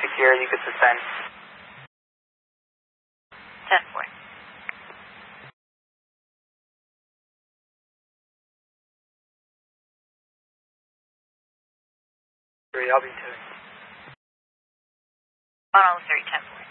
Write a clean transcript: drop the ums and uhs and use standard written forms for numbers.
secure, you could suspend. 10-4. I'll be 2. 103, 10-4.